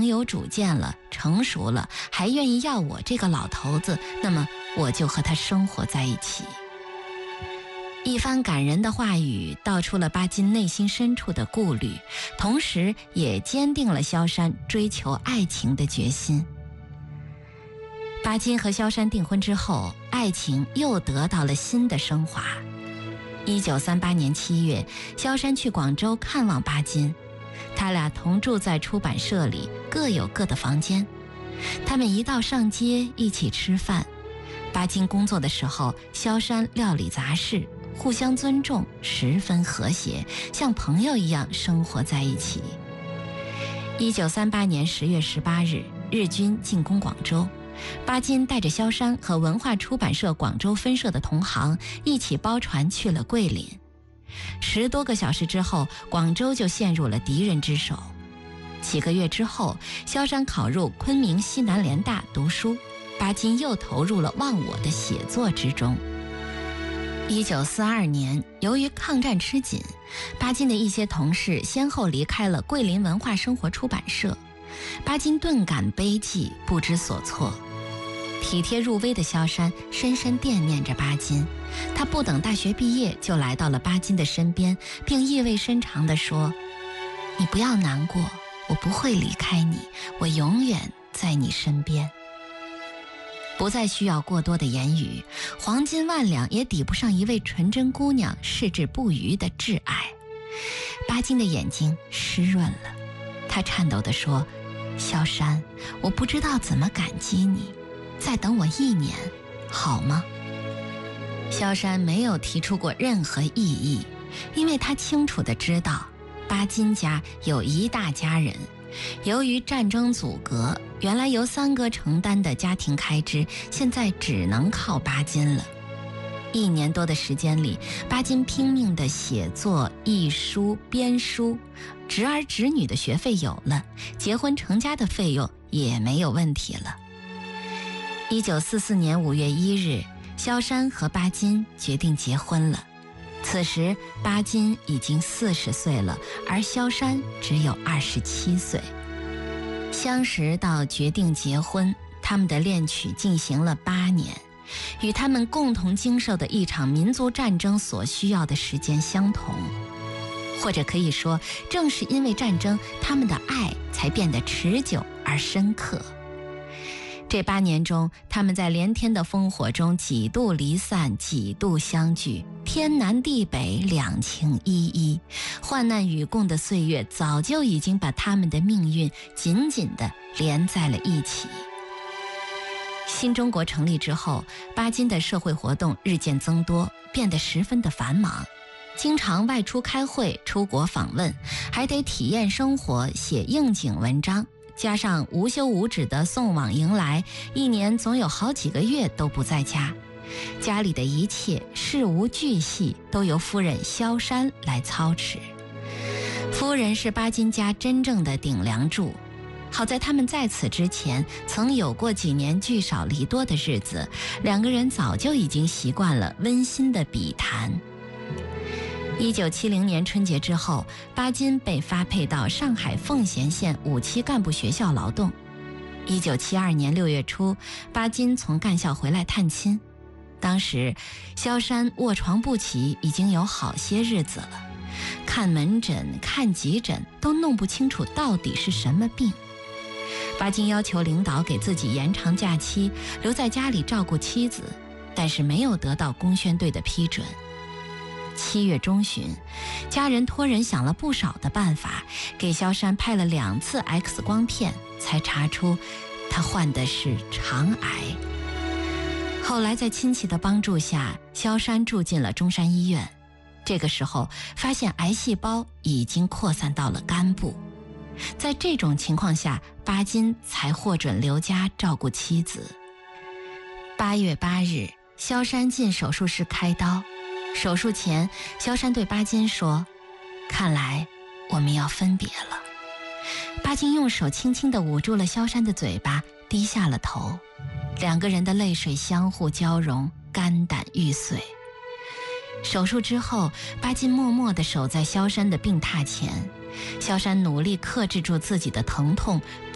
有主见了，成熟了，还愿意要我这个老头子，那么我就和他生活在一起。一番感人的话语道出了巴金内心深处的顾虑，同时也坚定了萧山追求爱情的决心。巴金和萧山订婚之后，爱情又得到了新的升华。1938年7月，萧山去广州看望巴金，他俩同住在出版社里，各有各的房间。他们一道上街，一起吃饭。巴金工作的时候，萧山料理杂事，互相尊重，十分和谐，像朋友一样生活在一起。1938年10月18日，日军进攻广州，巴金带着萧山和文化出版社广州分社的同行一起包船去了桂林。10多个小时之后，广州就陷入了敌人之手。几个月之后，萧山考入昆明西南联大读书，巴金又投入了忘我的写作之中。1942年，由于抗战吃紧，巴金的一些同事先后离开了桂林文化生活出版社，巴金顿感悲寂，不知所措。体贴入微的萧山深深惦念着巴金，他不等大学毕业就来到了巴金的身边，并意味深长地说：“你不要难过，我不会离开你，我永远在你身边。”不再需要过多的言语，黄金万两也抵不上一位纯真姑娘矢志不渝的挚爱。巴金的眼睛湿润了，他颤抖地说：“萧山，我不知道怎么感激你，再等我1年，好吗？”萧山没有提出过任何异议，因为他清楚地知道，巴金家有一大家人，由于战争阻隔，原来由三哥承担的家庭开支，现在只能靠巴金了。1年多的时间里，巴金拼命地写作、译书、编书，侄儿侄女的学费有了，结婚成家的费用也没有问题了。1944年5月1日，萧山和巴金决定结婚了。此时巴金已经40岁了，而萧山只有27岁。相识到决定结婚，他们的恋曲进行了8年，与他们共同经受的一场民族战争所需要的时间相同。或者可以说，正是因为战争，他们的爱才变得持久而深刻。这8年中，他们在连天的烽火中几度离散，几度相聚，天南地北，两情依依。患难与共的岁月早就已经把他们的命运紧紧地连在了一起。新中国成立之后，巴金的社会活动日渐增多，变得十分的繁忙，经常外出开会、出国访问，还得体验生活、写应景文章，加上无休无止的送往迎来，1年总有好几个月都不在家。家里的一切事无巨细都由夫人萧山来操持。夫人是巴金家真正的顶梁柱，好在他们在此之前曾有过几年聚少离多的日子，两个人早就已经习惯了温馨的笔谈。1970年春节之后，巴金被发配到上海奉贤县5期干部学校劳动。1972年6月初，巴金从干校回来探亲。当时萧山卧床不起已经有好些日子了，看门诊、看急诊都弄不清楚到底是什么病。巴金要求领导给自己延长假期，留在家里照顾妻子，但是没有得到工宣队的批准。7月中旬，家人托人想了不少的办法，给萧山拍了2次 X 光片，才查出他患的是肠癌。后来在亲戚的帮助下，萧山住进了中山医院。这个时候发现癌细胞已经扩散到了肝部。在这种情况下，巴金才获准留家照顾妻子。8月8日，萧山进手术室开刀。手术前，萧山对巴金说：“看来我们要分别了。”巴金用手轻轻地捂住了萧山的嘴巴，低下了头。2个人的泪水相互交融，肝胆欲碎。手术之后，巴金默默地守在萧山的病榻前。萧山努力克制住自己的疼痛，